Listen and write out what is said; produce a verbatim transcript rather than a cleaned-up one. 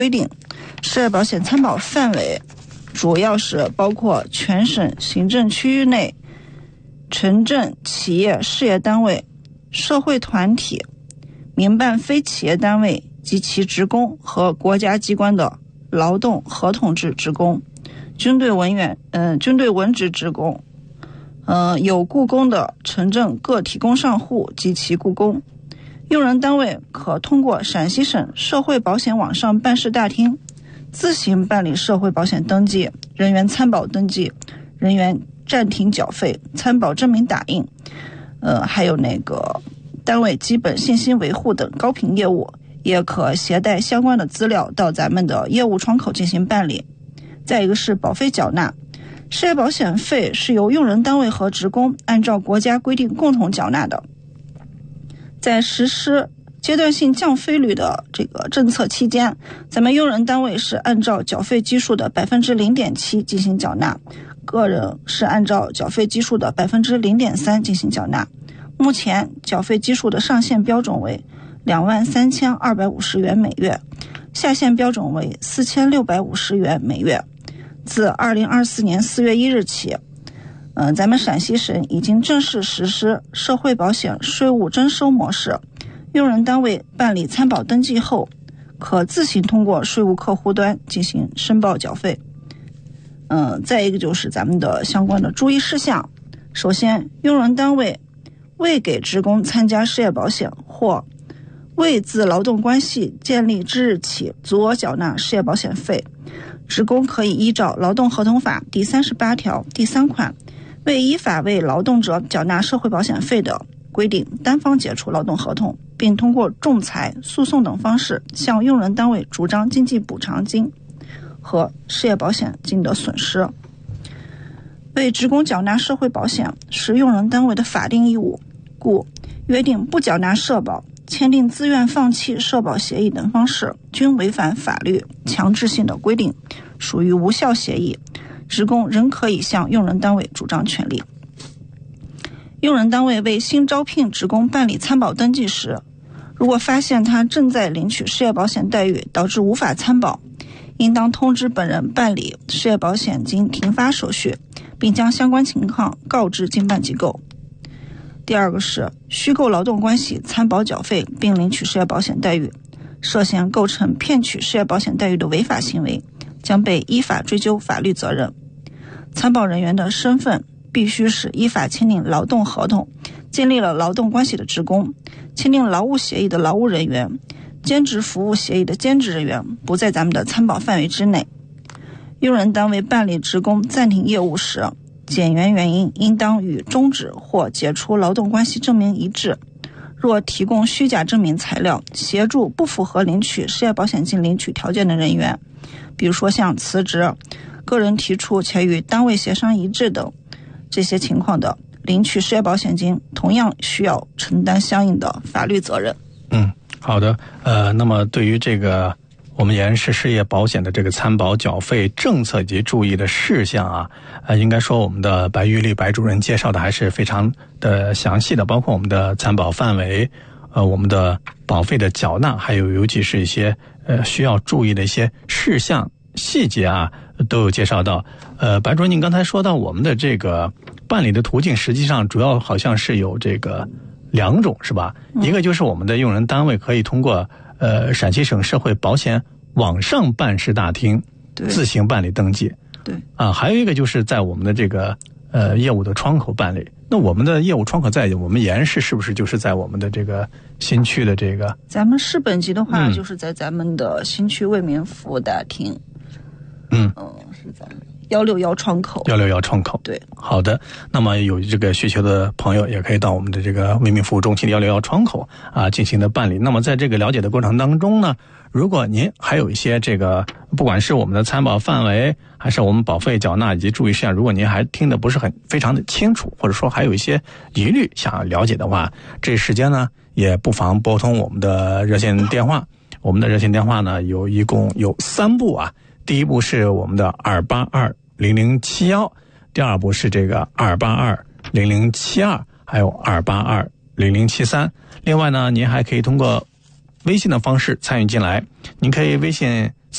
规定，失业保险参保范围主要是包括全省行政区域内城镇企业事业单位、社会团体、民办非企业单位及其职工和国家机关的劳动合同制职工、军队文员、嗯、呃，军队文职职工、呃，有雇工的城镇个体工商户及其雇工。用人单位可通过陕西省社会保险网上办事大厅自行办理社会保险登记、人员参保登记、人员暂停缴费、参保证明打印，呃，还有那个单位基本信息维护等高频业务，也可携带相关的资料到咱们的业务窗口进行办理。再一个是保费缴纳，失业保险费是由用人单位和职工按照国家规定共同缴纳的。在实施阶段性降费率的这个政策期间，咱们用人单位是按照缴费基数的百分之零点七进行缴纳，个人是按照缴费基数的百分之零点三进行缴纳。目前缴费基数的上限标准为两万三千二百五十元每月，下限标准为四千六百五十元每月。自二零二四年四月一日起，嗯、呃，咱们陕西省已经正式实施社会保险税务征收模式。用人单位办理参保登记后，可自行通过税务客户端进行申报缴费。嗯、呃，再一个就是咱们的相关的注意事项。首先，用人单位未给职工参加失业保险或未自劳动关系建立之日起足额缴纳失业保险费，职工可以依照劳动合同法第三十八条第三款为依法为劳动者缴纳社会保险费的规定单方解除劳动合同，并通过仲裁、诉讼等方式向用人单位主张经济补偿金和失业保险金的损失。为职工缴纳社会保险是用人单位的法定义务，故约定不缴纳社保、签订自愿放弃社保协议等方式均违反法律强制性的规定，属于无效协议，职工仍可以向用人单位主张权利。用人单位为新招聘职工办理参保登记时，如果发现他正在领取失业保险待遇导致无法参保，应当通知本人办理失业保险金停发手续，并将相关情况告知经办机构。第二个是虚构劳动关系参保缴费并领取失业保险待遇，涉嫌构成骗取失业保险待遇的违法行为，将被依法追究法律责任。参保人员的身份必须是依法签订劳动合同、建立了劳动关系的职工、签订劳务协议的劳务人员、兼职服务协议的兼职人员，不在咱们的参保范围之内。用人单位办理职工暂停业务时，减员原因应当与终止或解除劳动关系证明一致。若提供虚假证明材料，协助不符合领取失业保险金领取条件的人员，比如说像辞职、个人提出且与单位协商一致等这些情况的，领取失业保险金同样需要承担相应的法律责任。 嗯，好的。呃，那么对于这个我们延时失业保险的这个参保缴费政策以及注意的事项啊，呃，应该说我们的白玉丽白主任介绍的还是非常的详细的，包括我们的参保范围，呃，我们的保费的缴纳，还有尤其是一些呃需要注意的一些事项细节啊，都有介绍到。呃，白主任，您刚才说到我们的这个办理的途径，实际上主要好像是有这个两种，是吧？嗯、一个就是我们的用人单位可以通过呃陕西省社会保险网上办事大厅自行办理登记。 对。 啊，还有一个就是在我们的这个呃业务的窗口办理。那我们的业务窗口在我们延市是不是就是在我们的这个新区的这个？ 咱们市本级的话，嗯、就是在咱们的新区为民服务大厅。 嗯嗯，是咱们幺六幺窗口。 幺六幺窗口。 对。 好的。那么有这个需求的朋友，也可以到我们的这个为民服务中心的幺六幺窗口啊进行的办理。那么在这个了解的过程当中呢，如果您还有一些这个，不管是我们的参保范围，还是我们保费缴纳以及注意事项，如果您还听得不是很非常的清楚，或者说还有一些疑虑想要了解的话，这时间呢也不妨拨通我们的热线电话。我们的热线电话呢有一共有三部啊，第一部是我们的二八二零零七一，第二部是这个二八二零零七二，还有二八二零零七三。另外呢，您还可以通过微信的方式参与进来，您可以微信